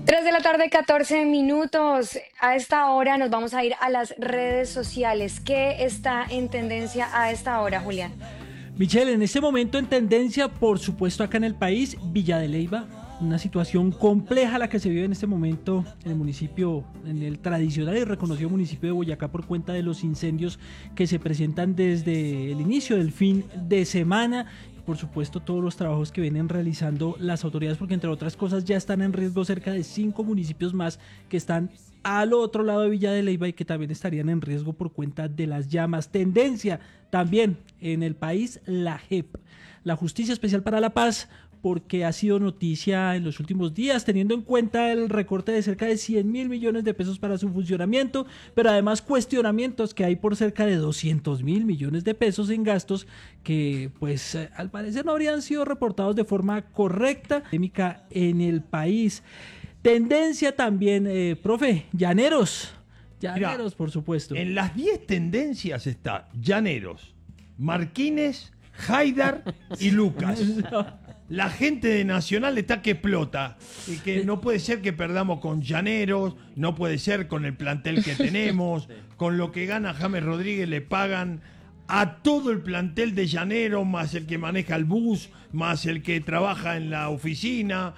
3 de la tarde, 14 minutos. A esta hora nos vamos a ir a las redes sociales. ¿Qué está en tendencia a esta hora, Julián? Michelle, en este momento en tendencia, por supuesto acá en el país, Villa de Leyva, una situación compleja la que se vive en este momento en el municipio, en el tradicional y reconocido municipio de Boyacá por cuenta de los incendios que se presentan desde el inicio del fin de semana. Por supuesto, todos los trabajos que vienen realizando las autoridades, porque entre otras cosas ya están en riesgo cerca de 5 municipios más que están al otro lado de Villa de Leyva y que también estarían en riesgo por cuenta de las llamas. Tendencia también en el país, la JEP, la Justicia Especial para la Paz, porque ha sido noticia en los últimos días, teniendo en cuenta el recorte de cerca de 100.000 millones de pesos para su funcionamiento, pero además cuestionamientos que hay por cerca de 200.000 millones de pesos en gastos que, pues, al parecer no habrían sido reportados de forma correcta en el país. Tendencia también, profe, Llaneros, Mirá, por supuesto. en las 10 tendencias está Llaneros, Marquines, Haidar y Lucas. La gente de Nacional está que explota y que no puede ser que perdamos con Llaneros, no puede ser con el plantel que tenemos, con lo que gana James Rodríguez le pagan a todo el plantel de Llaneros, más el que maneja el bus, más el que trabaja en la oficina,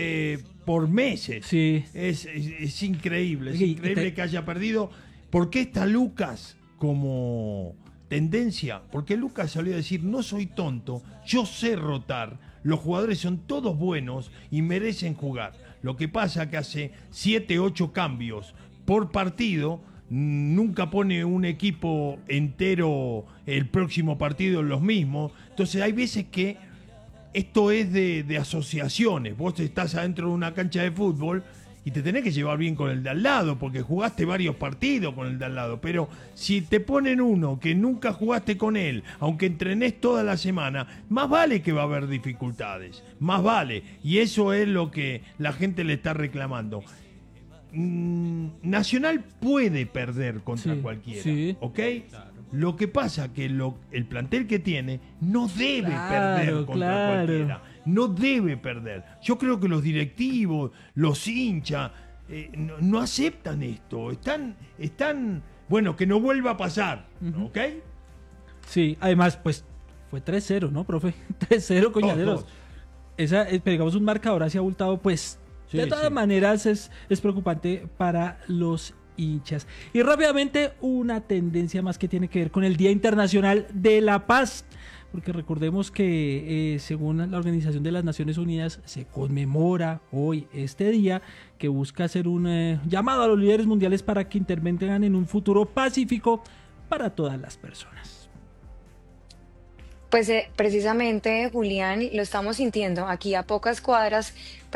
por meses. Sí. Es increíble, Sí, que haya perdido. ¿Por qué está Lucas como tendencia? Porque Lucas salió a decir, no soy tonto, yo sé rotar, los jugadores son todos buenos y merecen jugar. Lo que pasa que hace 7, 8 cambios por partido, nunca pone un equipo entero el próximo partido en los mismos. Entonces hay veces que esto es de asociaciones. Vos estás adentro de una cancha de fútbol y te tenés que llevar bien con el de al lado, porque jugaste varios partidos con el de al lado. Pero si te ponen uno que nunca jugaste con él, aunque entrenes toda la semana, más vale que va a haber dificultades. Más vale. Y eso es lo que la gente le está reclamando. Nacional puede perder contra cualquiera, sí. ¿ok? Claro. Lo que pasa que el plantel que tiene no debe perder contra cualquiera. No debe perder. Yo creo que los directivos, los hinchas, no aceptan esto. Están, bueno, que no vuelva a pasar, ¿ok? Sí, además, pues fue 3-0, ¿no, profe? 3-0 con Llaneros. Esa, digamos, un marcador así abultado, pues sí, de todas maneras es preocupante para los hinchas. Y rápidamente, una tendencia más que tiene que ver con el Día Internacional de la Paz, porque recordemos que según la Organización de las Naciones Unidas se conmemora hoy este día, que busca hacer un llamado a los líderes mundiales para que intervengan en un futuro pacífico para todas las personas. Pues precisamente, Julián, lo estamos sintiendo aquí a pocas cuadras.